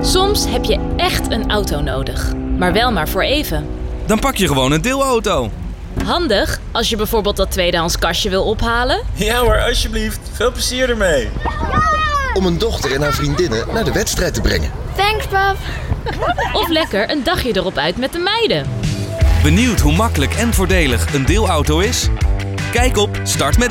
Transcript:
Soms heb je echt een auto nodig, maar wel maar voor even. Dan pak je gewoon een deelauto. Handig als je bijvoorbeeld dat tweedehands kastje wil ophalen. Ja hoor, alsjeblieft. Veel plezier ermee. Om een dochter en haar vriendinnen naar de wedstrijd te brengen. Thanks, pap. Of lekker een dagje erop uit met de meiden. Benieuwd hoe makkelijk en voordelig een deelauto is? Kijk op Start met